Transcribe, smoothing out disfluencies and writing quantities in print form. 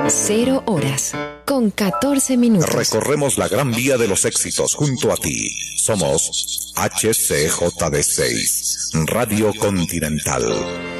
0 horas con 14 minutos. Recorremos la gran vía de los éxitos junto a ti. Somos HCJD6, Radio Continental.